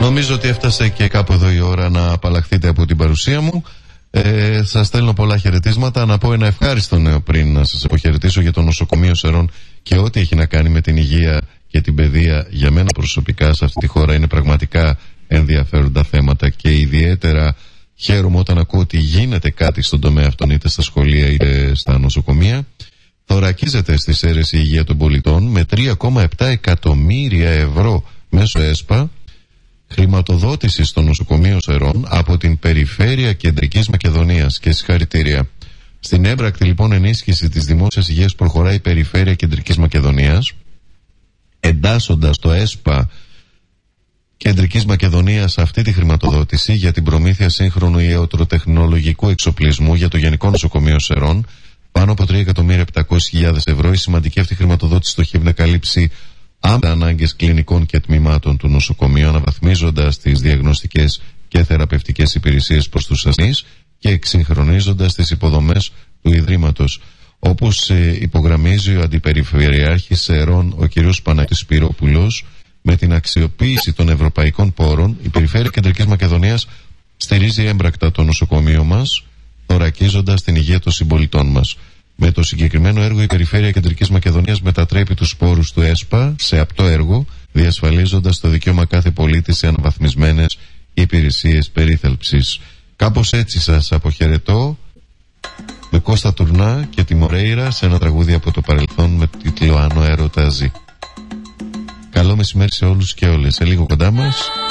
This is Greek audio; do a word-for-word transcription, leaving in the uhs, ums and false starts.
Νομίζω ότι έφτασε και κάπου εδώ η ώρα να απαλλαχθείτε από την παρουσία μου. Ε, σας στέλνω πολλά χαιρετίσματα. Να πω ένα ευχάριστο νέο πριν να σας αποχαιρετήσω για το νοσοκομείο Σερών και ό,τι έχει να κάνει με την υγεία και την παιδεία. Για μένα προσωπικά σε αυτή τη χώρα είναι πραγματικά ενδιαφέροντα θέματα και ιδιαίτερα χαίρομαι όταν ακούω ότι γίνεται κάτι στον τομέα αυτόν, είτε στα σχολεία είτε στα νοσοκομεία. Θωρακίζεται στις αίρες η υγεία των πολιτών με τρία κόμμα επτά εκατομμύρια ευρώ μέσω ΕΣΠΑ χρηματοδότηση στο νοσοκομείο Σερών από την Περιφέρεια Κεντρικής Μακεδονίας και συγχαρητήρια. Στην έμπρακτη λοιπόν ενίσχυση της δημόσιας υγείας προχωράει η Περιφέρεια Κεντρικής Μακεδονίας, εντάσσοντας το ΕΣΠΑ Κεντρικής Μακεδονίας αυτή τη χρηματοδότηση για την προμήθεια σύγχρονου ιατροτεχνολογικού εξοπλισμού για το Γενικό Νοσοκομείο Σερών, πάνω από τρία εκατομμύρια επτακόσιες χιλιάδες ευρώ. Η σημαντική αυτή χρηματοδότηση στοχεύει να καλύψει άμεσα ανάγκες κλινικών και τμήματων του νοσοκομείου, αναβαθμίζοντας τις διαγνωστικές και θεραπευτικές υπηρεσίες προς τους ασθενείς και εξυγχρονίζοντας τις υποδομές του Ιδρύματος. Όπως ε, υπογραμμίζει ο Αντιπεριφερειάρχης Σερών, ο κ. Παναγιώτης Σπυρόπουλος, με την αξιοποίηση των ευρωπαϊκών πόρων, η Περιφέρεια Κεντρικής Μακεδονίας στηρίζει έμπρακτα το νοσοκομείο μας, θωρακίζοντας την υγεία των συμπολιτών μας. Με το συγκεκριμένο έργο η Περιφέρεια Κεντρικής Μακεδονίας μετατρέπει τους πόρους του ΕΣΠΑ σε απτό έργο, διασφαλίζοντας το δικαίωμα κάθε πολίτη σε αναβαθμισμένες υπηρεσίες περίθαλψης. Κάπως έτσι σας αποχαιρετώ με Κώστα Τουρνά και τη Μορέιρα σε ένα τραγούδι από το παρελθόν με τίτλο «Αν ο έρωτας ζει». Καλό μεσημέρι σε όλους και όλες. Σε λίγο κοντά μας